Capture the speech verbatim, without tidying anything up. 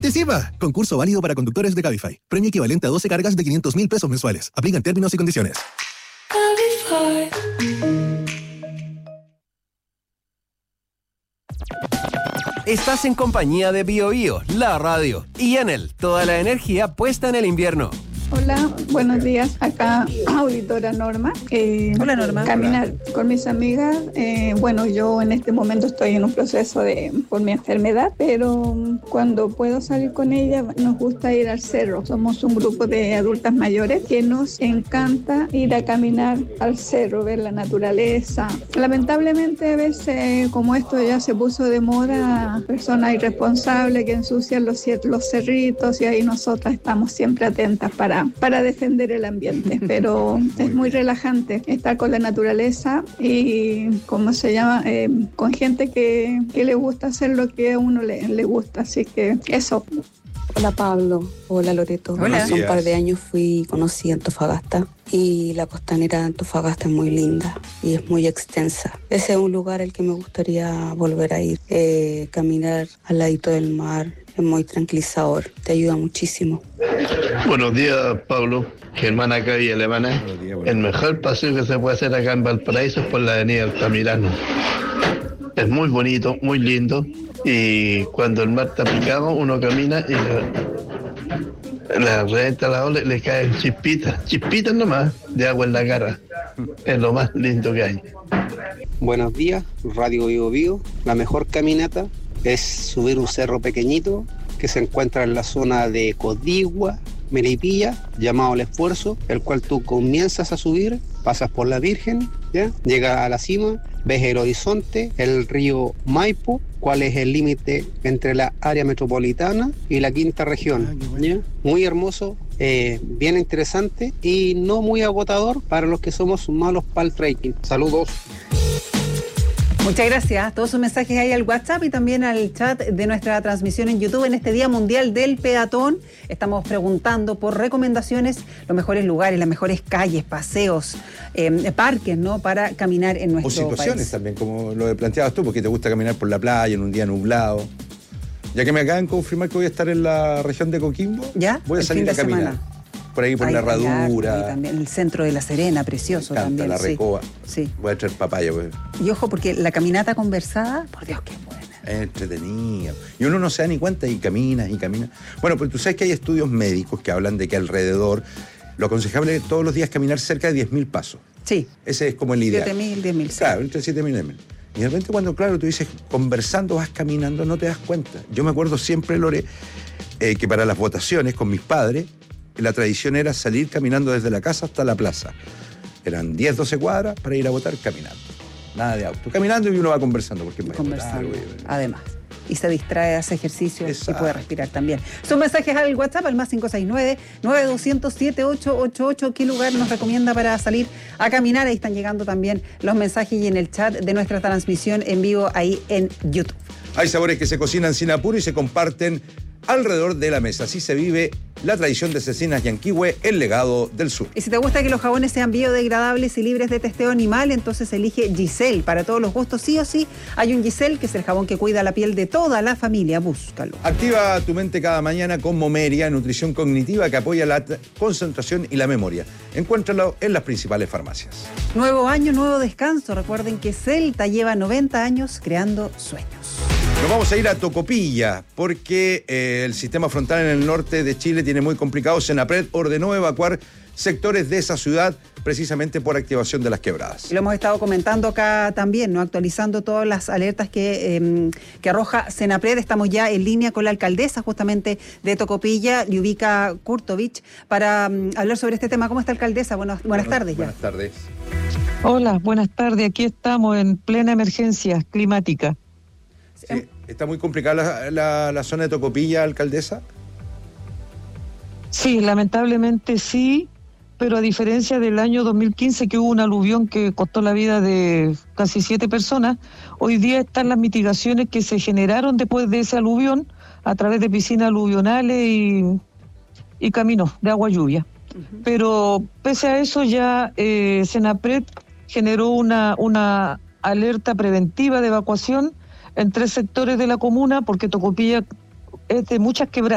¡Participa! Concurso válido para conductores de Cabify. Premio equivalente a doce cargas de quinientos mil pesos mensuales. Aplican términos y condiciones. Cabify. Estás en compañía de Bio Bio, la radio, y Enel, toda la energía puesta en el invierno. Hola, buenos días. Acá, auditora Norma. Eh, Hola, Norma. Caminar con mis amigas. Eh, bueno, yo en este momento estoy en un proceso de por mi enfermedad, pero cuando puedo salir con ella nos gusta ir al cerro. Somos un grupo de adultas mayores que nos encanta ir a caminar al cerro, ver la naturaleza. Lamentablemente a veces, como esto ya se puso de moda, personas irresponsables que ensucian los, los cerritos, y ahí nosotras estamos siempre atentas para para defender el ambiente, pero es muy relajante estar con la naturaleza y, ¿cómo se llama? Eh, con gente que, que le gusta hacer lo que a uno le, le gusta, así que eso. Hola Pablo, hola Loreto. Hola. Hace un par de años fui, conocí Antofagasta y la costanera de Antofagasta es muy linda y es muy extensa. Ese es un lugar al que me gustaría volver a ir, eh, caminar al ladito del mar. Es muy tranquilizador, te ayuda muchísimo. Buenos días, Pablo. Germán acá y Alemana. El mejor paseo que se puede hacer acá en Valparaíso es por la avenida Altamirano. Es muy bonito, muy lindo. Y cuando el mar está picado, uno camina y la, la reventa la ola, le caen chispitas, chispitas nomás de agua en la cara. Es lo más lindo que hay. Buenos días, Radio Bio Bio. La mejor caminata es subir un cerro pequeñito que se encuentra en la zona de Codigua, Melipilla, llamado El Esfuerzo, el cual tú comienzas a subir, pasas por la Virgen, ¿ya? Llegas a la cima, ves el horizonte, el río Maipo, cuál es el límite entre la área metropolitana y la quinta región, ¿ya? Muy hermoso, eh, bien interesante y no muy agotador para los que somos malos para el trekking. Saludos. Muchas gracias. Todos sus mensajes ahí al WhatsApp y también al chat de nuestra transmisión en YouTube. En este Día Mundial del Peatón estamos preguntando por recomendaciones, los mejores lugares, las mejores calles, paseos, eh, parques, ¿no? Para caminar en nuestro país. O situaciones país. También, como lo planteabas tú, porque te gusta caminar por la playa en un día nublado. Ya que me acaban de confirmar que voy a estar en la región de Coquimbo, ¿ya? Voy a salir a caminar. Semana. Por ahí por ahí, la Herradura. Y también el centro de La Serena, precioso me encanta, también. La Recoba. Sí. Voy a traer papaya. Pues. Y ojo, porque la caminata conversada, por Dios, qué buena. Es entretenido. Y uno no se da ni cuenta y camina y camina. Bueno, pues tú sabes que hay estudios médicos que hablan de que alrededor, lo aconsejable es todos los días caminar cerca de diez mil pasos. Sí. Ese es como el ideal. siete mil, diez mil. Claro, entre siete mil y diez mil. Y de repente cuando, claro, tú dices, conversando, vas caminando, no te das cuenta. Yo me acuerdo siempre, Lore, eh, que para las votaciones con mis padres, la tradición era salir caminando desde la casa hasta la plaza. Eran diez, doce cuadras para ir a votar caminando. Nada de auto. Caminando y uno va conversando. Porque conversando, votar, además. Y se distrae, hace ejercicio. Exacto. Y puede respirar también. Son mensajes al WhatsApp, al más cinco seis nueve, nueve dos cero cero, siete ocho ocho ocho. ¿Qué lugar nos recomienda para salir a caminar? Ahí están llegando también los mensajes y en el chat de nuestra transmisión en vivo ahí en YouTube. Hay sabores que se cocinan sin apuro y se comparten alrededor de la mesa. Así se vive la tradición de Cecinas Yanquihue, el legado del sur. Y si te gusta que los jabones sean biodegradables y libres de testeo animal, entonces elige Giselle. Para todos los gustos, sí o sí, hay un Giselle, que es el jabón que cuida la piel de toda la familia. Búscalo. Activa tu mente cada mañana con Momeria, nutrición cognitiva que apoya la concentración y la memoria. Encuéntralo en las principales farmacias. Nuevo año, nuevo descanso. Recuerden que Celta lleva noventa años creando sueños. Nos vamos a ir a Tocopilla, porque eh, el sistema frontal en el norte de Chile tiene muy complicado. Senapred ordenó evacuar sectores de esa ciudad precisamente por activación de las quebradas. Y lo hemos estado comentando acá también, ¿no? Actualizando todas las alertas que, eh, que arroja Senapred. Estamos ya en línea con la alcaldesa justamente de Tocopilla, Liubica Kurtovich, para um, hablar sobre este tema. ¿Cómo está, alcaldesa? Buenas, buenas bueno, tardes ya. Buenas tardes. Hola, buenas tardes. Aquí estamos en plena emergencia climática. Sí, ¿está muy complicada la, la, la zona de Tocopilla, alcaldesa? Sí, lamentablemente sí, pero a diferencia del año dos mil quince, que hubo un aluvión que costó la vida de casi siete personas, hoy día están las mitigaciones que se generaron después de ese aluvión a través de piscinas aluvionales y, y caminos de agua lluvia. Uh-huh. Pero pese a eso ya eh, Senapred generó una, una alerta preventiva de evacuación en tres sectores de la comuna, porque Tocopilla es de muchas quebradas.